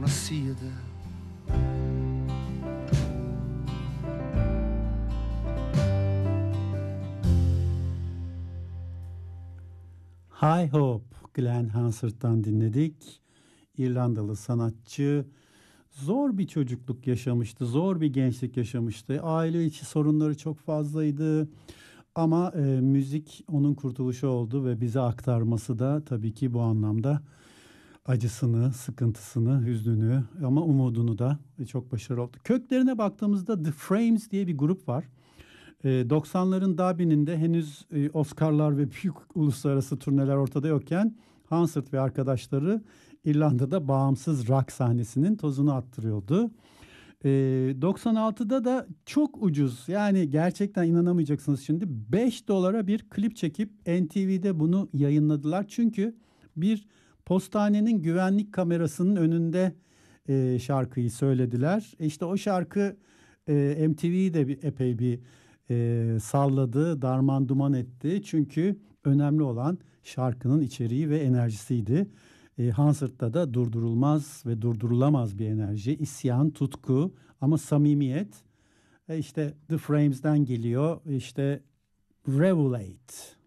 see you there. High Hope, Glenn Hansard'dan dinledik. İrlandalı sanatçı zor bir çocukluk yaşamıştı, zor bir gençlik yaşamıştı. Aile içi sorunları çok fazlaydı. Ama müzik onun kurtuluşu oldu ve bize aktarması da tabii ki bu anlamda acısını, sıkıntısını, hüznünü ama umudunu da çok başarılı oldu. Köklerine baktığımızda The Frames diye bir grup var. 90'ların Dublin'inde henüz Oscar'lar ve büyük uluslararası turneler ortada yokken Hansard ve arkadaşları İrlanda'da bağımsız rock sahnesinin tozunu attırıyordu. 96'da da çok ucuz, yani gerçekten inanamayacaksınız şimdi, $5 bir klip çekip NTV'de bunu yayınladılar. Çünkü bir postanenin güvenlik kamerasının önünde şarkıyı söylediler. İşte o şarkı MTV'yi de epey bir salladı, darman duman etti. Çünkü önemli olan şarkının içeriği ve enerjisiydi. Hansard'da da durdurulmaz ve durdurulamaz bir enerji, isyan, tutku ama samimiyet. İşte The Frames'den geliyor. İşte Revelate.